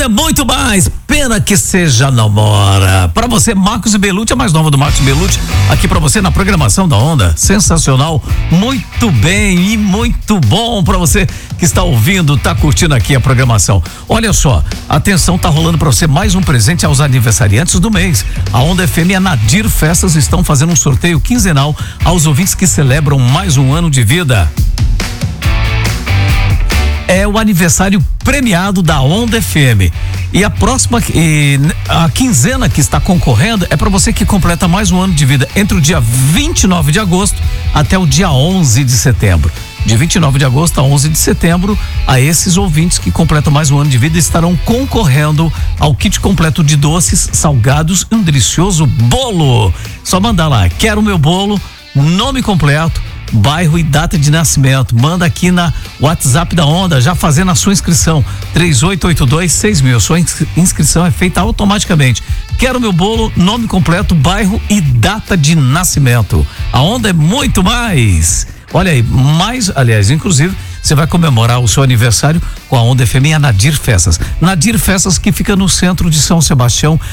muito mais. Pena que seja namora. Pra você, Marcos e Belucci, a mais nova do Marcos e Belucci, aqui pra você na programação da Onda. Sensacional, muito bem e muito bom pra você que está ouvindo, tá curtindo aqui a programação. Olha só, atenção, tá rolando pra você mais um presente aos aniversariantes do mês. A Onda FM e a Nadir Festas estão fazendo um sorteio quinzenal aos ouvintes que celebram mais um ano de vida. É o aniversário premiado da Onda FM. E a próxima, a quinzena que está concorrendo é para você que completa mais um ano de vida entre o dia 29 de agosto até o dia 11 de setembro. De 29 de agosto a 11 de setembro, a esses ouvintes que completam mais um ano de vida estarão concorrendo ao kit completo de doces, salgados e um delicioso bolo. Só mandar lá, quero meu bolo, nome completo, bairro e data de nascimento. Manda aqui na WhatsApp da Onda, já fazendo a sua inscrição. 3882-6000. Sua inscrição é feita automaticamente. Quero meu bolo, nome completo, bairro e data de nascimento. A Onda é muito mais. Olha aí, aliás, inclusive, você vai comemorar o seu aniversário com a Onda FM e a Nadir Festas. Nadir Festas, que fica no centro de São Sebastião,